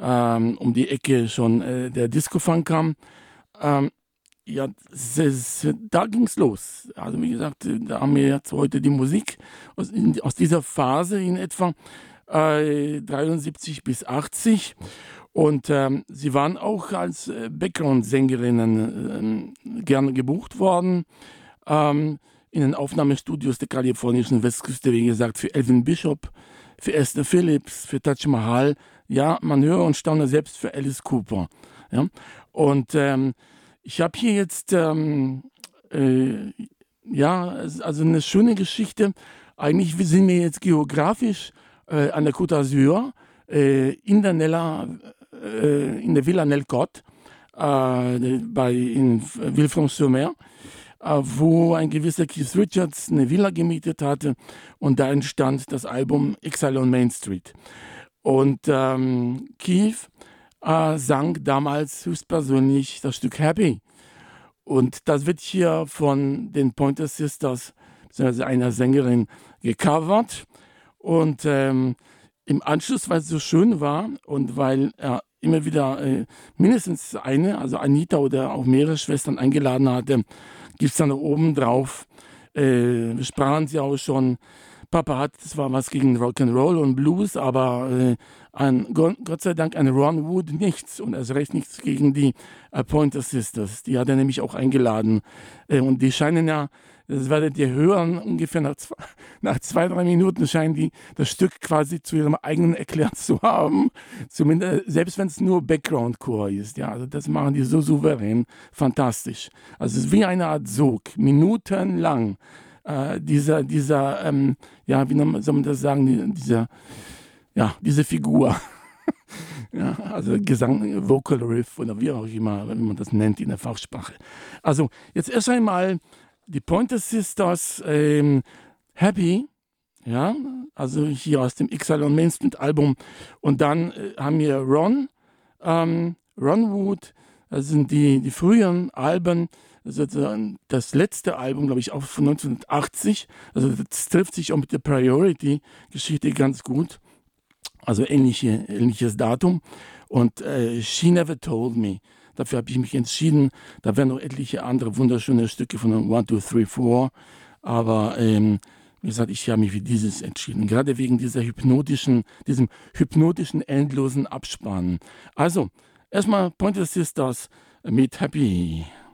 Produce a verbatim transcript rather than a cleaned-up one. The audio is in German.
ähm, um die Ecke schon äh, der Disco-Funk kam. Ähm, ja, es, es, da ging es los. Also wie gesagt, da haben wir jetzt heute die Musik aus, in, aus dieser Phase in etwa äh, dreiundsiebzig bis achtzig. Und ähm, sie waren auch als äh, Background-Sängerinnen äh, gerne gebucht worden. Ähm, in den Aufnahmestudios der kalifornischen Westküste, wie gesagt, für Elvin Bishop, für Esther Phillips, für Taj Mahal. Ja, man höre und staune, selbst für Alice Cooper. Ja? Und ähm, ich habe hier jetzt, ähm, äh, ja, also eine schöne Geschichte. Eigentlich sind wir jetzt geografisch äh, an der Côte d'Azur, äh, in der Nella, äh, in der Villa Nelcott, äh, bei, in Villefranche-sur-Mer, äh, wo ein gewisser Keith Richards eine Villa gemietet hatte und da entstand das Album Exile on Main Street. Und ähm, Keith äh, sang damals höchstpersönlich das Stück Happy. Und das wird hier von den Pointer Sisters, beziehungsweise einer Sängerin, gecovert. Und ähm, im Anschluss, weil es so schön war und weil er immer wieder äh, mindestens eine, also Anita oder auch mehrere Schwestern eingeladen hatte, gibt es dann oben drauf, äh, sprachen sie auch schon, Papa hat zwar was gegen Rock'n'Roll und Blues, aber äh, an, Gott sei Dank an Ron Wood nichts und erst recht nichts gegen die äh, Pointer Sisters. Die hat er nämlich auch eingeladen. Äh, und die scheinen ja, das werdet ihr hören, ungefähr nach zwei, nach zwei, drei Minuten scheinen die das Stück quasi zu ihrem eigenen erklärt zu haben. Zumindest, selbst wenn es nur Background-Chor ist. Ja, also das machen die so souverän, fantastisch. Also es ist wie eine Art Sog, minutenlang. Äh, dieser, dieser ähm, ja, wie soll man das sagen, die, dieser, ja, diese Figur. Ja, also Gesang, Vocal Riff oder wie auch immer, wenn man das nennt in der Fachsprache. Also jetzt erst einmal die Pointer Sisters, ähm, Happy, ja, also hier aus dem Exile on Main Street Album. Und dann äh, haben wir Ron, ähm, Ron Wood, das sind die, die früheren Alben. Also das letzte Album, glaube ich, auch von neunzehnhundertachtzig. Also das trifft sich auch mit der Priority-Geschichte ganz gut. Also ähnliche, ähnliches Datum. Und äh, She Never Told Me. Dafür habe ich mich entschieden. Da wären noch etliche andere wunderschöne Stücke von One, Two, Three, Four. Aber ähm, wie gesagt, ich habe mich für dieses entschieden. Gerade wegen dieser hypnotischen, diesem hypnotischen, endlosen Abspannen. Also, erstmal Pointer Sisters mit Happy.